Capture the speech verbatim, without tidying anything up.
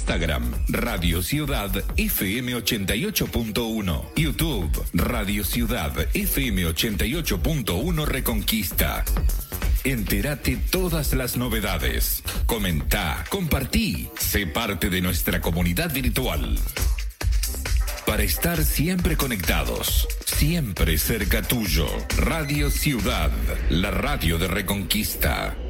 Instagram, Radio Ciudad F M ochenta y ocho punto uno. YouTube, Radio Ciudad F M ochenta y ocho punto uno Reconquista. Entérate todas las novedades. Comentá, compartí, sé parte de nuestra comunidad virtual. Para estar siempre conectados, siempre cerca tuyo. Radio Ciudad, la radio de Reconquista.